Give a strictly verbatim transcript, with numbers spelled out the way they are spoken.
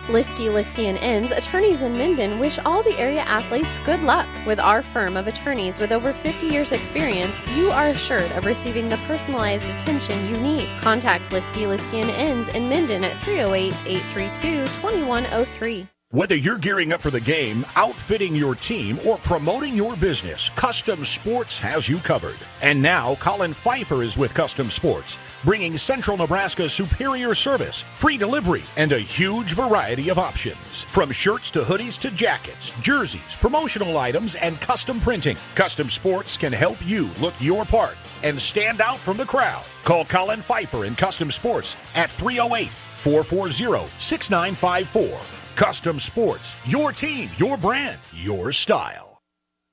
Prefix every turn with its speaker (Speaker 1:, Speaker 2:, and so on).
Speaker 1: Liskey, Liskey and Inns, attorneys in Minden, wish all the area athletes good luck. With our firm of attorneys with over fifty years experience, you are assured of receiving the personalized attention you need. Contact Liskey, Liskey and Inns in Minden at three oh eight, eight three two, two one oh three.
Speaker 2: Whether you're gearing up for the game, outfitting your team, or promoting your business, Custom Sports has you covered. And now, Colin Pfeiffer is with Custom Sports, bringing Central Nebraska's superior service, free delivery, and a huge variety of options. From shirts to hoodies to jackets, jerseys, promotional items, and custom printing, Custom Sports can help you look your part and stand out from the crowd. Call Colin Pfeiffer in Custom Sports at three oh eight, four four zero, six nine five four. Custom Sports, your team, your brand, your style.